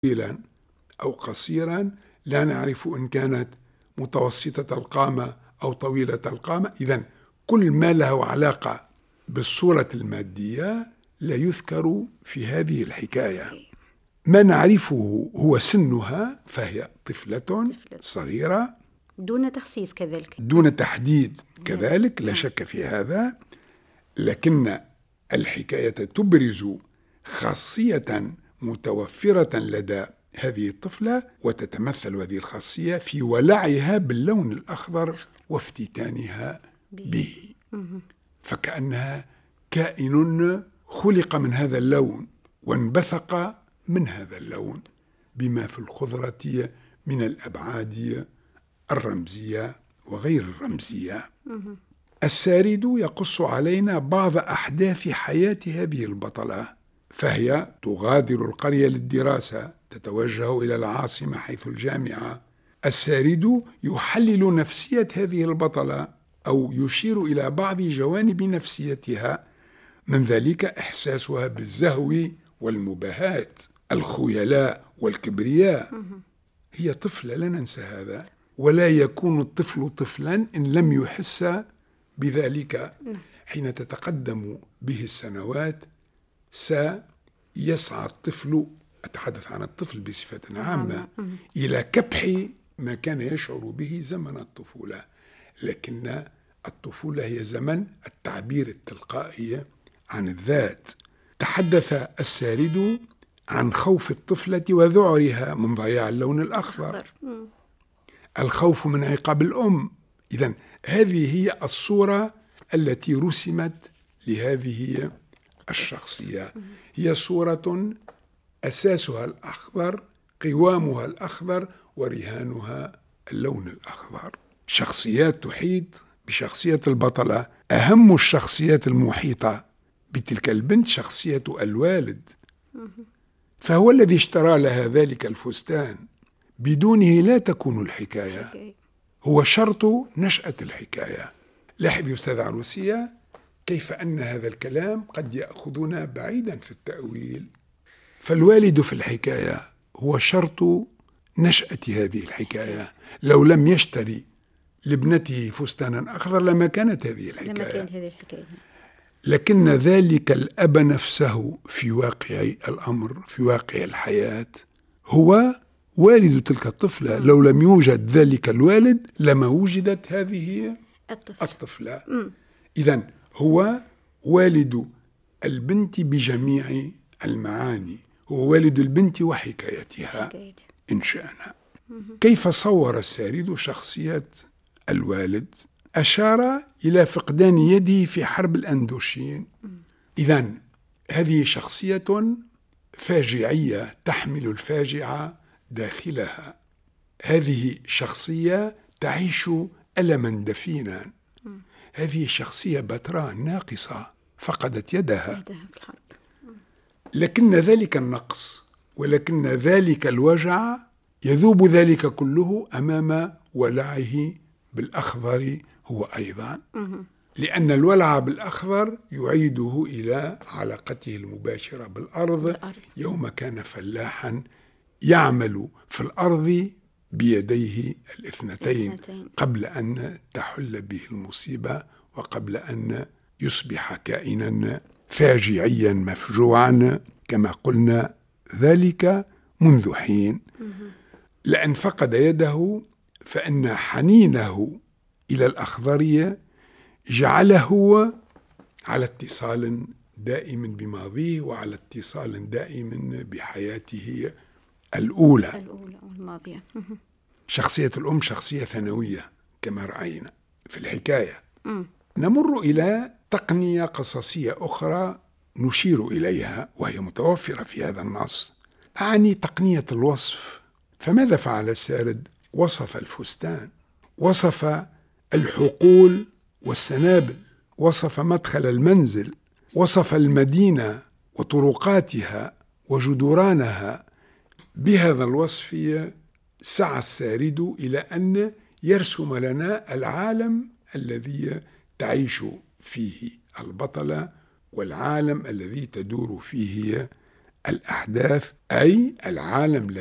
طويلا أو قصيرا، لا نعرف إن كانت متوسطة القامة أو طويلة القامة. إذن كل ما له علاقة بالصورة المادية لا يذكر في هذه الحكاية. ما نعرفه هو سنها، فهي طفلة صغيرة دون تخصيص كذلك، دون تحديد كذلك، لا شك في هذا. لكن الحكاية تبرز خاصية متوفرة لدى هذه الطفلة، وتتمثل هذه الخاصية في ولعها باللون الأخضر وافتتانها به، فكأنها كائن خلق من هذا اللون وانبثق من هذا اللون بما في الخضرة من الأبعاد الرمزية وغير الرمزية. السارد يقص علينا بعض أحداث حياة هذه البطلة، فهي تغادر القرية للدراسة، تتوجه إلى العاصمة حيث الجامعة. السارد يحلل نفسية هذه البطلة أو يشير إلى بعض جوانب نفسيتها، من ذلك إحساسها بالزهو والمباهاة، الخيلاء والكبرياء. هي طفلة، لا ننسى هذا، ولا يكون الطفل طفلا إن لم يحس بذلك. حين تتقدم به السنوات سيسعى الطفل، أتحدث عن الطفل بصفة عامة، إلى كبح ما كان يشعر به زمن الطفولة. لكن الطفولة هي زمن التعبير التلقائي عن الذات. تحدث السارد عن خوف الطفلة وذعرها من ضياع اللون الأخضر، الخوف من عقاب الأم. إذن هذه هي الصورة التي رسمت لهذه الشخصية، هي صورة أساسها الأخضر، قوامها الأخضر، ورهانها اللون الأخضر. شخصيات تحيط بشخصية البطلة. أهم الشخصيات المحيطة بتلك البنت شخصية الوالد، فهو الذي اشترى لها ذلك الفستان، بدونه لا تكون الحكاية، هو شرط نشأة الحكاية. لاحظ يا أستاذ عروسية كيف أن هذا الكلام قد يأخذنا بعيدا في التأويل. فالوالد في الحكاية هو شرط نشأة هذه الحكاية. لو لم يشتري لابنته فستانا أخضر لما كانت هذه الحكاية. لكن ذلك الأب نفسه في واقع الأمر، في واقع الحياة، هو والد تلك الطفلة. لو لم يوجد ذلك الوالد لما وجدت هذه الطفلة. إذن هو والد البنت بجميع المعاني، هو والد البنت وحكايتها إن شأنا. كيف صور السارد شخصية الوالد؟ أشار إلى فقدان يده في حرب الأندوشين. إذن هذه شخصية فاجعية تحمل الفاجعة داخلها. هذه شخصية تعيش ألما دفينا. هذه شخصية بتراء ناقصة فقدت يدها، لكن ذلك النقص ولكن ذلك الوجع يذوب ذلك كله أمام ولعه بالأخضر هو أيضا، لأن الولع بالأخضر يعيده إلى علاقته المباشرة بالأرض يوم كان فلاحا يعمل في الأرض بيديه الاثنتين قبل أن تحل به المصيبة وقبل أن يصبح كائنا فاجعيا مفجوعا كما قلنا ذلك منذ حين. لأن فقد يده فإن حنينه إلى الأخضرية جعله على اتصال دائم بماضيه وعلى اتصال دائم بحياته الأولى والماضية. شخصية الأم شخصية ثانوية كما رأينا في الحكاية. نمر إلى تقنية قصصية أخرى نشير إليها وهي متوفرة في هذا النص، أعني تقنية الوصف. فماذا فعل السارد؟ وصف الفستان، وصف الحقول والسنابل، وصف مدخل المنزل، وصف المدينة وطرقاتها وجدرانها. بهذا الوصف سعى السارد إلى أن يرسم لنا العالم الذي تعيش فيه البطلة والعالم الذي تدور فيه الأحداث أي العالم